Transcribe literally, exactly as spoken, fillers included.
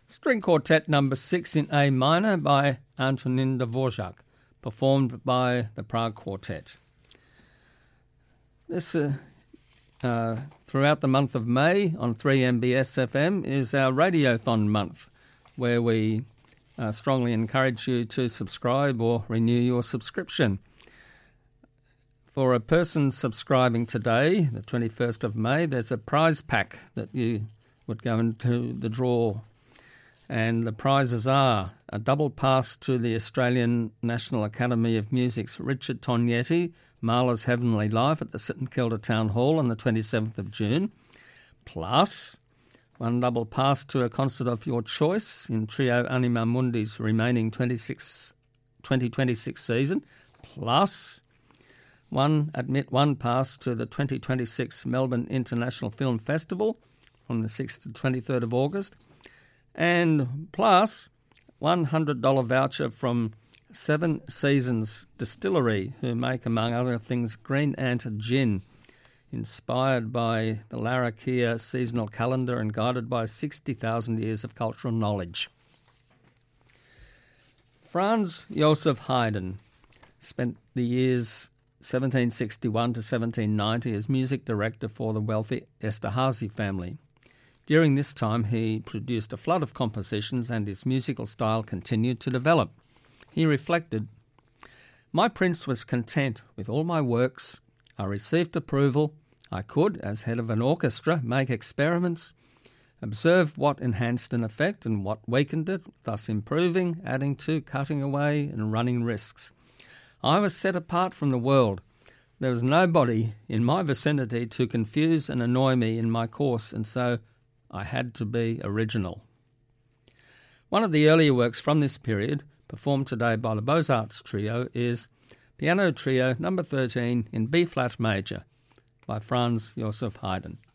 String Quartet number six in A minor by Antonin Dvorak, performed by the Prague Quartet. This, uh, uh, throughout the month of May on three M B S F M, is our Radiothon month, where we uh, strongly encourage you to subscribe or renew your subscription. For a person subscribing today, the twenty-first of May, there's a prize pack that you would go into the draw. And the prizes are a double pass to the Australian National Academy of Music's Richard Tognetti, Mahler's Heavenly Life at the St Kilda Town Hall on the twenty-seventh of June, plus one double pass to a concert of your choice in Trio Anima Mundi's remaining twenty twenty-six season, plus one admit one pass to the twenty twenty-six Melbourne International Film Festival from the sixth to twenty-third of August, and plus one one hundred dollars voucher from Seven Seasons Distillery, who make, among other things, Green Ant Gin, inspired by the Larrakia seasonal calendar and guided by sixty thousand years of cultural knowledge. Franz Joseph Haydn spent the years seventeen sixty-one to seventeen ninety as music director for the wealthy Esterházy family. During this time, he produced a flood of compositions and his musical style continued to develop. He reflected, "My prince was content with all my works. I received approval. I could, as head of an orchestra, make experiments, observe what enhanced an effect and what weakened it, thus improving, adding to, cutting away, and running risks. I was set apart from the world. There was nobody in my vicinity to confuse and annoy me in my course, and so I had to be original." One of the earlier works from this period, performed today by the Beaux-Arts Trio, is Piano Trio number thirteen in B-flat major by Franz Joseph Haydn.